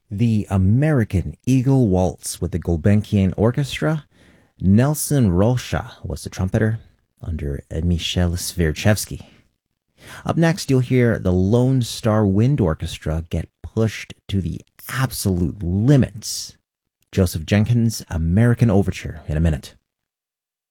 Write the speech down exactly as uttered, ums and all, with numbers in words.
The American Eagle Waltz with the Gulbenkian Orchestra. Nelson Rocha was the trumpeter under Michel Svierchevsky. Up next, you'll hear the Lone Star Wind Orchestra get pushed to the absolute limits. Joseph Jenkins' American Overture in a minute.